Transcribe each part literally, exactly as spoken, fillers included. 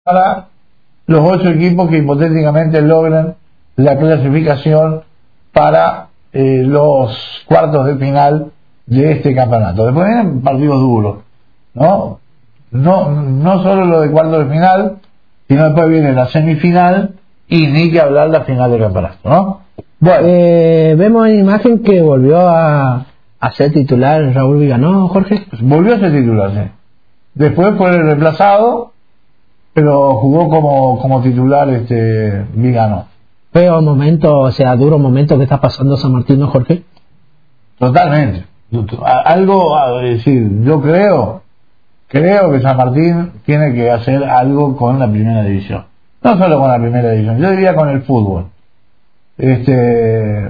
para los ocho equipos que hipotéticamente logren la clasificación para eh, los cuartos de final de este campeonato. Después vienen partidos duros, ¿no? No, no solo lo de cuartos de final, sino después viene la semifinal y ni que hablar la final del campeonato, ¿no? Bueno, eh, vemos en imagen que volvió a, a ser titular Raúl Viganó, Jorge. Volvió a ser titular, sí. Después fue reemplazado, pero jugó como, como titular este Viganó. Feo momento, o sea, duro momento que está pasando San Martín, ¿no, Jorge? Totalmente. Algo, a decir, yo creo, creo que San Martín tiene que hacer algo con la primera división. No solo con la primera división, yo diría con el fútbol. Este,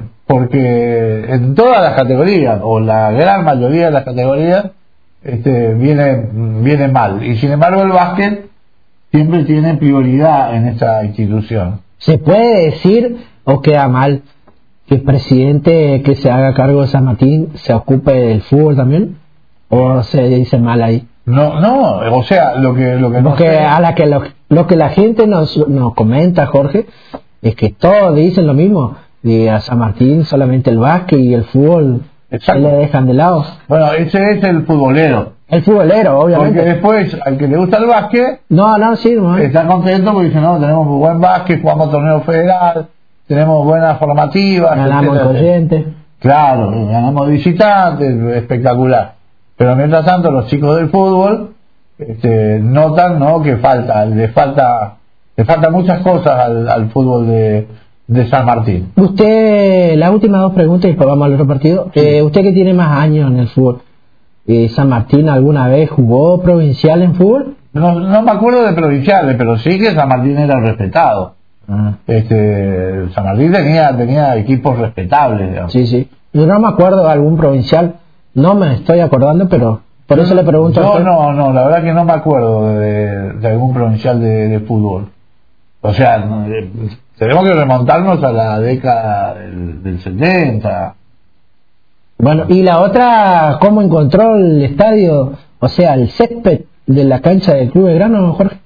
porque en todas las categorías, o la gran mayoría de las categorías, este, viene, viene mal. Y sin embargo el básquet siempre tiene prioridad en esta institución. ¿Se puede decir, o queda mal, que el presidente que se haga cargo de San Martín se ocupe del fútbol también? ¿O se dice mal ahí? No, no, o sea, lo que lo que no Porque sé... a la que lo, lo que la gente nos, nos comenta, Jorge, es que todos dicen lo mismo, y a San Martín solamente el básquet y el fútbol se le dejan de lado. Bueno, ese es el futbolero. El futbolero, obviamente. Porque después, al que le gusta el básquet, no, no, sí, no, está contento porque dice, no, tenemos muy buen básquet, jugamos torneo federal, tenemos buenas formativas, ganamos corriente. Claro, ganamos visitantes, espectacular. Pero mientras tanto los chicos del fútbol este, notan, ¿no?, que falta, le falta, le falta muchas cosas al, al fútbol de, de San Martín. Usted, las últimas dos preguntas y después vamos al otro partido. Sí. Eh, usted que tiene más años en el fútbol, eh, ¿San Martín alguna vez jugó provincial en fútbol? No, no me acuerdo de provinciales, pero sí que San Martín era respetado. Uh-huh. Este, San Martín tenía, tenía equipos respetables, digamos. Sí, sí. Yo no me acuerdo de algún provincial. No me estoy acordando, pero por eso le pregunto. No, no, no, la verdad que no me acuerdo de, de algún provincial de, de fútbol. O sea, de, tenemos que remontarnos a la década del, del setenta. Bueno, y la otra, ¿cómo encontró el estadio? O sea, el césped de la cancha del Club Belgrano, Jorge.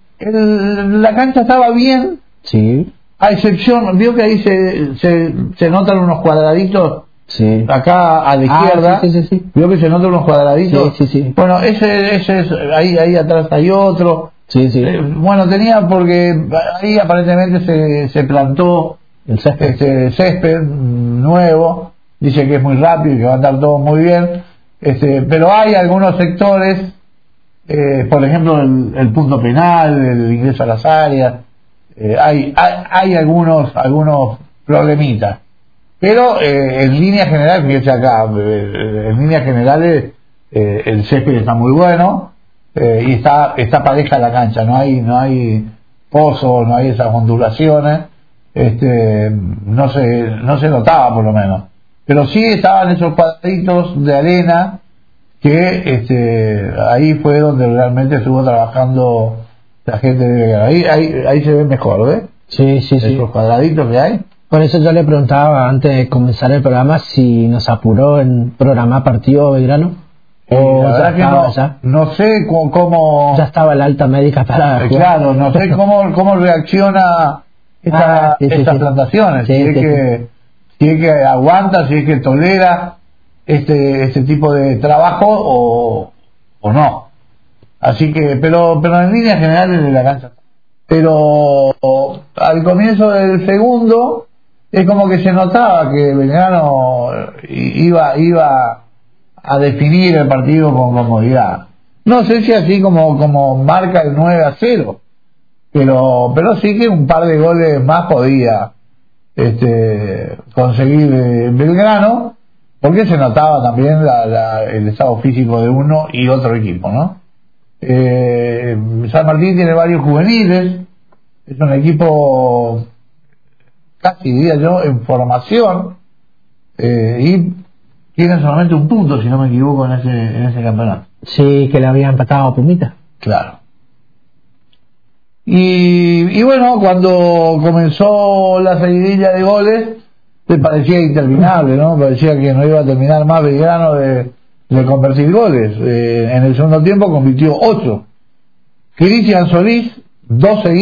El, la cancha estaba bien. Sí. A excepción, vio que ahí se, se, se notan unos cuadraditos. Sí. Acá a la izquierda, ah, sí, sí, sí, sí. Veo que se notan unos cuadraditos. Sí, sí, sí. Bueno, ese, ese es, ahí, ahí atrás hay otro. Sí, sí. Eh, bueno, tenía porque ahí aparentemente se, se plantó el césped. Este césped nuevo. Dice que es muy rápido y que va a andar todo muy bien. Este, pero hay algunos sectores, eh, por ejemplo, el, el punto penal, el ingreso a las áreas. Eh, hay, hay, hay algunos, algunos problemitas. Pero eh, en líneas generales, fíjese acá, eh, en líneas generales eh, el césped está muy bueno eh, y está está pareja la cancha, no hay no hay pozos, no hay esas ondulaciones, este no se no se notaba por lo menos, pero sí estaban esos cuadraditos de arena que este ahí fue donde realmente estuvo trabajando la gente de ahí ahí ahí se ve mejor, ¿ves? Sí, sí, sí. Esos cuadraditos que hay. Por eso yo le preguntaba antes de comenzar el programa si nos apuró en programar partido Belgrano. O la verdad que no, ya, no sé cómo, cómo... Ya estaba la alta médica para... Eh, claro, no sé cómo, cómo reacciona esta, ah, sí, estas sí, plantaciones. Sí, si, sí, es que, sí. si es que aguanta, si es que tolera este este tipo de trabajo o, o no. Así que, pero, pero en líneas generales de la cancha. Pero al comienzo del segundo... es como que se notaba que Belgrano iba iba a definir el partido con comodidad. No sé si así como como marca el nueve a cero, pero pero sí que un par de goles más podía este conseguir Belgrano, porque se notaba también la, la, el estado físico de uno y otro equipo, ¿no? Eh, San Martín tiene varios juveniles, es un equipo casi diría yo en formación eh, y tiene solamente un punto, si no me equivoco, en ese en ese campeonato. Sí, que le había empatado a Pumita. Claro. Y, y bueno, cuando comenzó la seguidilla de goles te parecía interminable, ¿no? Parecía que no iba a terminar más Belgrano de, de convertir goles. Eh, en el segundo tiempo convirtió ocho. Cristian Solís, dos seguidos.